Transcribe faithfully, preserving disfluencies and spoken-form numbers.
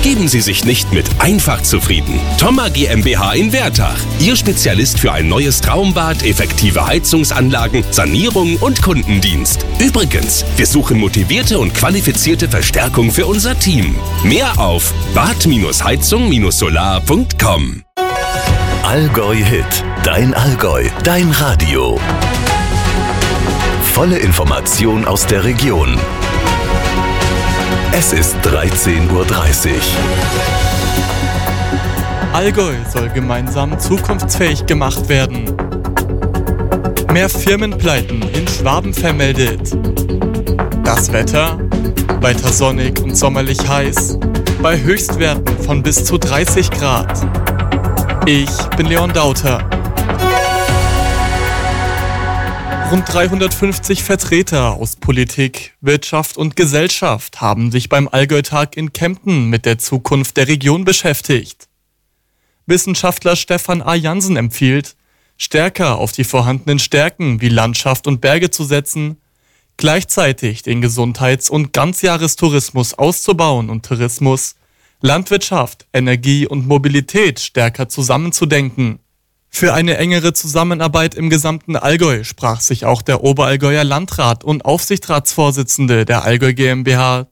Geben Sie sich nicht mit einfach zufrieden. Thoma GmbH in Wertach. Ihr Spezialist für ein neues Traumbad, effektive Heizungsanlagen, Sanierung und Kundendienst. Übrigens, wir suchen motivierte und qualifizierte Verstärkung für unser Team. Mehr auf bad heizung solar punkt com. Allgäu Hit. Dein Allgäu. Dein Radio. Volle Information aus der Region. Es ist dreizehn Uhr dreißig. Allgäu soll gemeinsam zukunftsfähig gemacht werden. Mehr Firmenpleiten in Schwaben vermeldet. Das Wetter? Weiter sonnig und sommerlich heiß. Bei Höchstwerten von bis zu dreißig Grad. Ich bin Leon Dauter. Rund dreihundertfünfzig Vertreter aus Politik, Wirtschaft und Gesellschaft haben sich beim Allgäu-Tag in Kempten mit der Zukunft der Region beschäftigt. Wissenschaftler Stefan A. Jansen empfiehlt, stärker auf die vorhandenen Stärken wie Landschaft und Berge zu setzen, gleichzeitig den Gesundheits- und Ganzjahrestourismus auszubauen und Tourismus, Landwirtschaft, Energie und Mobilität stärker zusammenzudenken. Für eine engere Zusammenarbeit im gesamten Allgäu sprach sich auch der Oberallgäuer Landrat und Aufsichtsratsvorsitzende der Allgäu GmbH